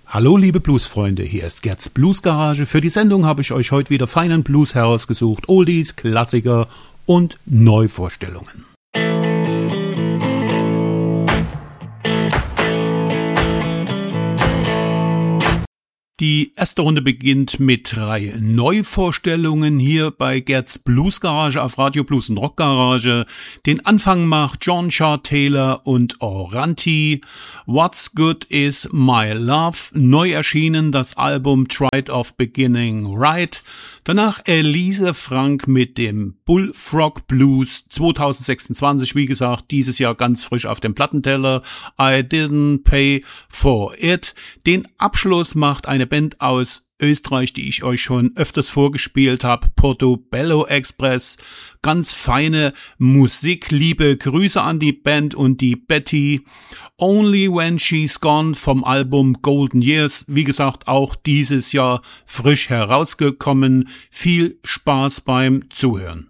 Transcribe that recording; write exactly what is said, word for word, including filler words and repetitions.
Hallo liebe Bluesfreunde, hier ist Gerds Bluesgarage. Für die Sendung habe ich euch heute wieder feinen Blues herausgesucht, Oldies, Klassiker und Neuvorstellungen. Die erste Runde beginnt mit drei Neuvorstellungen hier bei Gerds Bluesgarage auf Radio Blues und Rock Garage. Den Anfang macht John Shaw Taylor und Oranti. What's Good Is My Love, neu erschienen das Album Tried of Beginning Right. Danach Elise Frank mit dem Bullfrog Blues zwanzig sechsundzwanzig, wie gesagt, dieses Jahr ganz frisch auf dem Plattenteller. I Didn't Pay For It. Den Abschluss macht eine Band aus Österreich, die ich euch schon öfters vorgespielt habe, Portobello Express. Ganz feine Musik, liebe Grüße an die Band und die Betty. Only When She's Gone vom Album Golden Years, wie gesagt, auch dieses Jahr frisch herausgekommen. Viel Spaß beim Zuhören.